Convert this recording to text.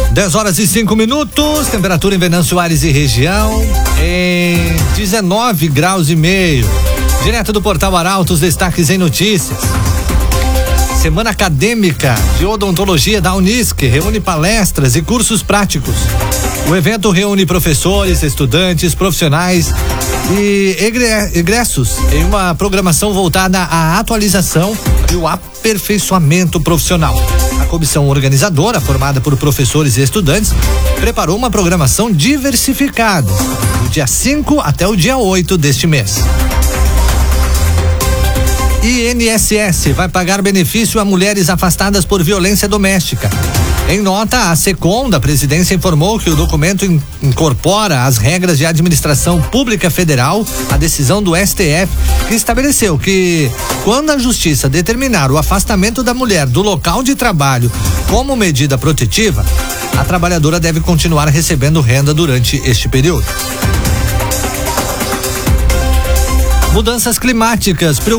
10h05, temperatura em Venâncio Aires e região em 19 graus e meio. Direto do Portal Arauto, os destaques em notícias. Semana acadêmica de odontologia da Unisc reúne palestras e cursos práticos. O evento reúne professores, estudantes, profissionais e egressos em uma programação voltada à atualização e o aperfeiçoamento profissional. A comissão organizadora, formada por professores e estudantes, preparou uma programação diversificada, do dia 5 até o dia 8 deste mês. INSS vai pagar benefício a mulheres afastadas por violência doméstica. Em nota, a SECOM da Presidência informou que o documento incorpora as regras de administração pública federal, a decisão do STF, que estabeleceu que, quando a Justiça determinar o afastamento da mulher do local de trabalho como medida protetiva, a trabalhadora deve continuar recebendo renda durante este período. Mudanças climáticas